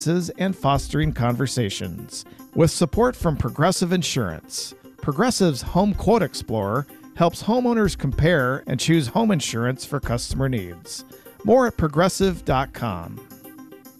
and fostering conversations. With support from Progressive Insurance, Progressive's Home Quote Explorer helps homeowners compare and choose home insurance for customer needs. More at progressive.com.